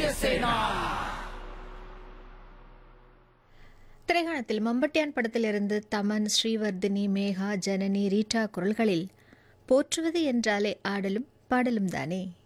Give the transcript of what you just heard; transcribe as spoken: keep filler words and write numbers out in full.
சேனா. திரைகாணத்தில் மம்பட்டியான் படத்திலிருந்து தமன், ஸ்ரீவர்தினி, மேகா, ஜனனி, ரீட்டா குரல்களில் போற்றுவது என்றாலே ஆடலும் பாடலும் தானே.